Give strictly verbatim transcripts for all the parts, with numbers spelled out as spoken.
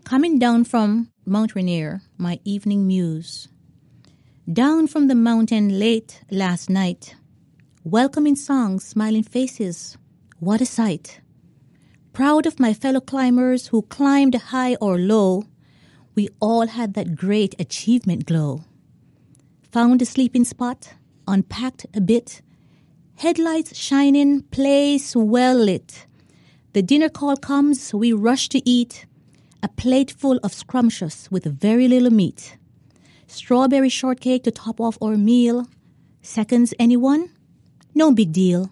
Coming down from Mount Rainier, my evening muse. Down from the mountain late last night. Welcoming songs, smiling faces. What a sight. Proud of my fellow climbers who climbed high or low. We all had that great achievement glow. Found a sleeping spot, unpacked a bit. Headlights shining, place well lit. The dinner call comes, we rush to eat. A plate full of scrumptious with very little meat. Strawberry shortcake to top off our meal. Seconds, anyone? No big deal.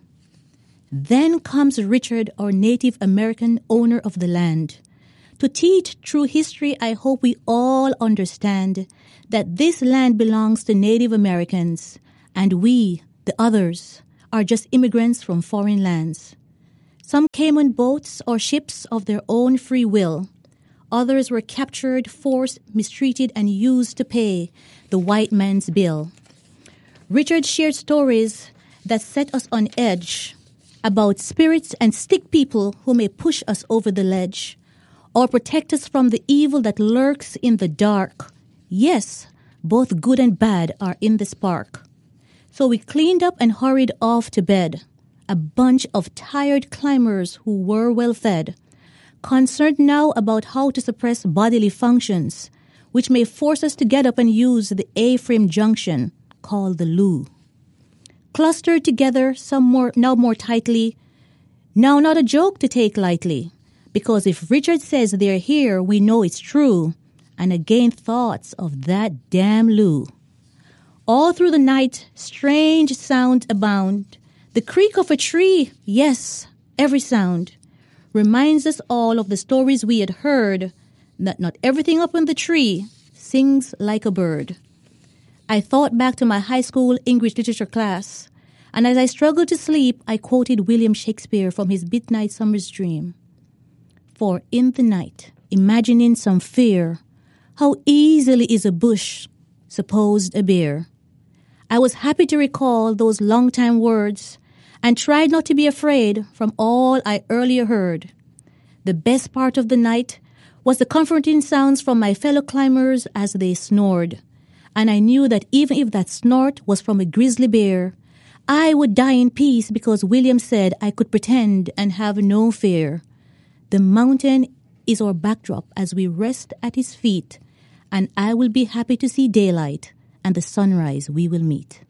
Then comes Richard, our Native American owner of the land. To teach true history, I hope we all understand that this land belongs to Native Americans, and we, the others, are just immigrants from foreign lands. Some came on boats or ships of their own free will. Others were captured, forced, mistreated, and used to pay the white man's bill. Richard shared stories that set us on edge about spirits and stick people who may push us over the ledge or protect us from the evil that lurks in the dark. Yes, both good and bad are in the spark. So we cleaned up and hurried off to bed, a bunch of tired climbers who were well fed. Concerned now about how to suppress bodily functions, which may force us to get up and use the A-frame junction, called the loo. Clustered together, some more now more tightly, now not a joke to take lightly, because if Richard says they're here, we know it's true, and again thoughts of that damn loo. All through the night, strange sounds abound. The creak of a tree, yes, every sound. Reminds us all of the stories we had heard, that not everything up in the tree sings like a bird. I thought back to my high school English literature class, and as I struggled to sleep, I quoted William Shakespeare from his Midnight Summer's Dream. For in the night, imagining some fear, how easily is a bush supposed a bear. I was happy to recall those long-time words, and tried not to be afraid from all I earlier heard. The best part of the night was the comforting sounds from my fellow climbers as they snored, and I knew that even if that snort was from a grizzly bear, I would die in peace because William said I could pretend and have no fear. The mountain is our backdrop as we rest at his feet, and I will be happy to see daylight and the sunrise we will meet.